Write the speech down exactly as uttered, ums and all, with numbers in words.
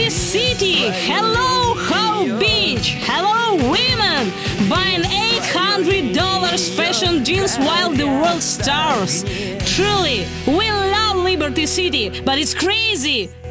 Liberty City! Hello, How Beach! Hello, women! Buying eight hundred dollars fashion jeans while the world starves! Truly, we love Liberty City, but it's crazy!